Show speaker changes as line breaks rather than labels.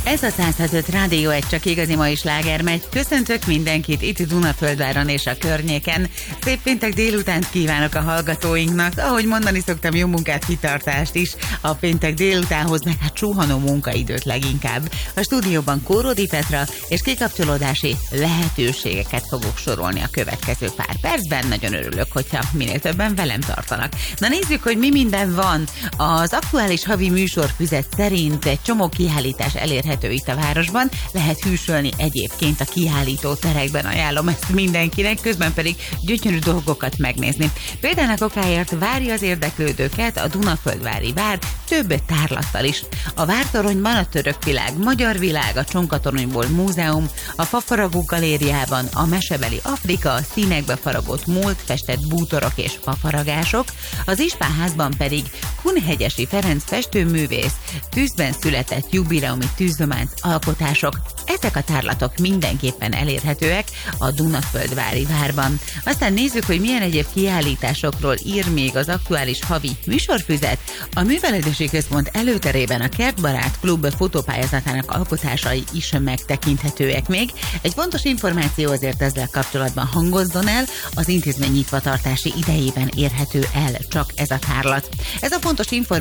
Ez a 106.5 Rádió egy csak igazi mai sláger megy. Köszöntök mindenkit itt Dunaföldváron és a környéken. Szép péntek délutánt kívánok a hallgatóinknak. Ahogy mondani szoktam, jó munkát, kitartást is a péntek délutánhoz, meg hát suhanó munkaidőt leginkább. A stúdióban Kóródi Petra és kikapcsolódási lehetőségeket fogok sorolni a következő pár percben. Nagyon örülök, hogyha minél többen velem tartanak. Na nézzük, hogy mi minden van. Az aktuális havi műsorfüzet szerint egy csomó kiállítás elérhető itt a városban. Lehet hűsölni egyébként a kiállító terekben, ajánlom ezt mindenkinek, közben pedig gyönyörű dolgokat megnézni. Például okáért várja az érdeklődőket a Dunaföldvári Vár több tárlattal is. A Vártoronyban a Török világ, Magyar világ, a Csonkatoronyból múzeum, a Fafaragó galériában a mesebeli Afrika, a színekbe faragott múlt, festett bútorok és fafaragások, az Ispánházban pedig Kunhegyesi Ferenc festőművész tűzben született jubileumi tűzdománc alkotások. Ezek a tárlatok mindenképpen elérhetőek a Dunaföldvári Várban. Aztán nézzük, hogy milyen egyéb kiállításokról ír még az aktuális havi műsorfüzet. A Művelődési Központ előterében a Kertbarát Klub fotópályázatának alkotásai is megtekinthetőek még. Egy fontos információ azért ezzel kapcsolatban hangozzon el, az intézmény nyitvatartási idejében érhető el csak ez a tárlat. Ez a fontos információ